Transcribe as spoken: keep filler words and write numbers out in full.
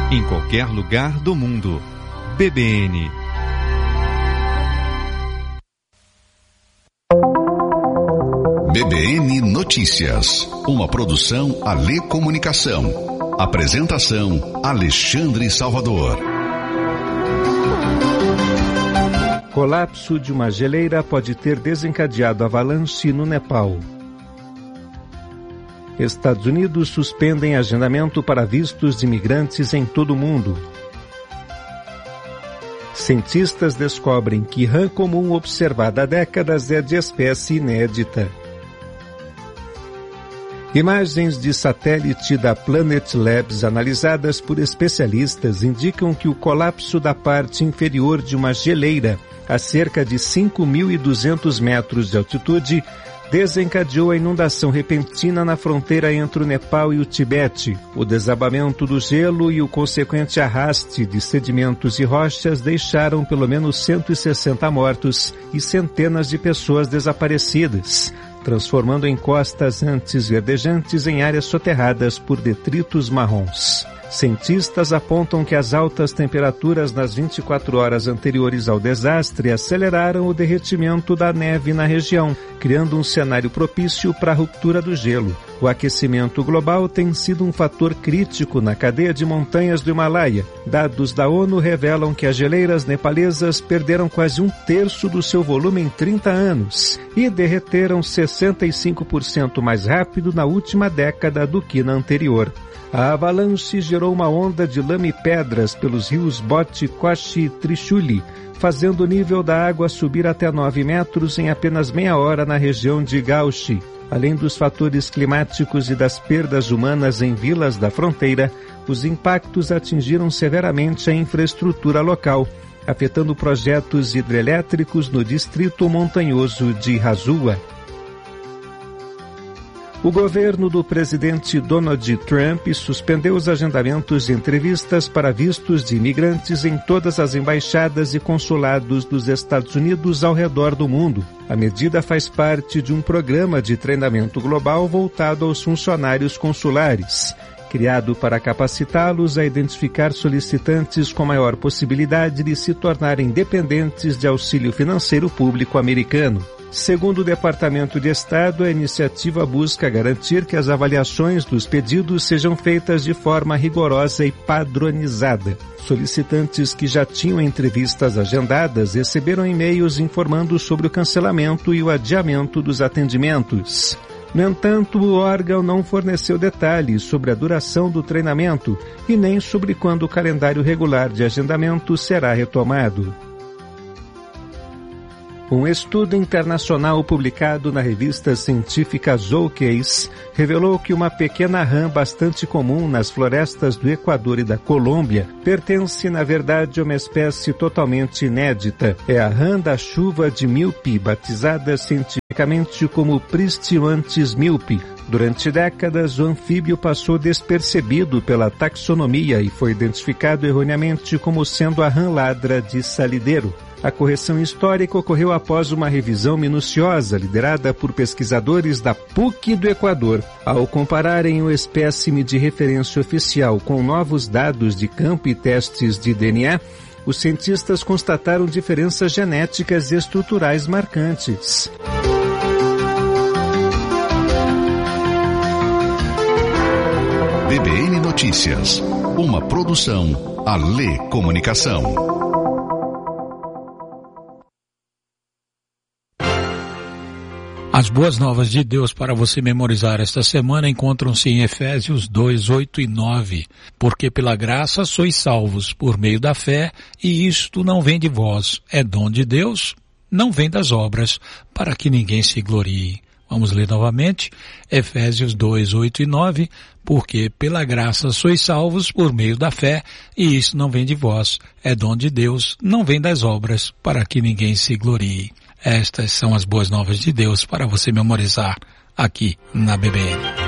em qualquer lugar do mundo. B B N. B B N Notícias, uma produção Alê Comunicação. Apresentação Alexandre Salvador. Colapso de uma geleira pode ter desencadeado avalanche no Nepal. Estados Unidos suspendem agendamento para vistos de imigrantes em todo o mundo. Cientistas descobrem que rã comum observada há décadas é de espécie inédita. Imagens de satélite da Planet Labs analisadas por especialistas indicam que o colapso da parte inferior de uma geleira a cerca de cinco mil e duzentos metros de altitude desencadeou a inundação repentina na fronteira entre o Nepal e o Tibete. O desabamento do gelo e o consequente arraste de sedimentos e rochas deixaram pelo menos cento e sessenta mortos e centenas de pessoas desaparecidas, transformando encostas antes verdejantes em áreas soterradas por detritos marrons. Cientistas apontam que as altas temperaturas nas vinte e quatro horas anteriores ao desastre aceleraram o derretimento da neve na região, criando um cenário propício para a ruptura do gelo. O aquecimento global tem sido um fator crítico na cadeia de montanhas do Himalaia. Dados da ONU revelam que as geleiras nepalesas perderam quase um terço do seu volume em trinta anos e derreteram sessenta e cinco por cento mais rápido na última década do que na anterior. A avalanche gerou uma onda de lama e pedras pelos rios Boti, Koshi e Trishuli, fazendo o nível da água subir até nove metros em apenas meia hora na região de Gauchi. Além dos fatores climáticos e das perdas humanas em vilas da fronteira, os impactos atingiram severamente a infraestrutura local, afetando projetos hidrelétricos no distrito montanhoso de Hazua. O governo do presidente Donald Trump suspendeu os agendamentos de entrevistas para vistos de imigrantes em todas as embaixadas e consulados dos Estados Unidos ao redor do mundo. A medida faz parte de um programa de treinamento global voltado aos funcionários consulares, criado para capacitá-los a identificar solicitantes com maior possibilidade de se tornarem dependentes de auxílio financeiro público americano. Segundo o Departamento de Estado, a iniciativa busca garantir que as avaliações dos pedidos sejam feitas de forma rigorosa e padronizada. Solicitantes que já tinham entrevistas agendadas receberam e-mails informando sobre o cancelamento e o adiamento dos atendimentos. No entanto, o órgão não forneceu detalhes sobre a duração do treinamento e nem sobre quando o calendário regular de agendamento será retomado. Um estudo internacional publicado na revista científica Zookeys revelou que uma pequena rã bastante comum nas florestas do Equador e da Colômbia pertence, na verdade, a uma espécie totalmente inédita. É a rã da chuva de Myope, batizada cientificamente como Pristimantis myope. Durante décadas, o anfíbio passou despercebido pela taxonomia e foi identificado erroneamente como sendo a rã ladra de salideiro. A correção histórica ocorreu após uma revisão minuciosa liderada por pesquisadores da P U C do Equador. Ao compararem o espécime de referência oficial com novos dados de campo e testes de D N A, os cientistas constataram diferenças genéticas e estruturais marcantes. B B N Notícias, uma produção Alê Comunicação. As boas novas de Deus para você memorizar esta semana encontram-se em Efésios dois, oito e nove. Porque pela graça sois salvos por meio da fé, e isto não vem de vós, é dom de Deus, não vem das obras, para que ninguém se glorie. Vamos ler novamente, Efésios dois, oito e nove. Porque pela graça sois salvos por meio da fé, e isso não vem de vós, é dom de Deus, não vem das obras, para que ninguém se glorie. Estas são as boas novas de Deus para você memorizar aqui na B B N.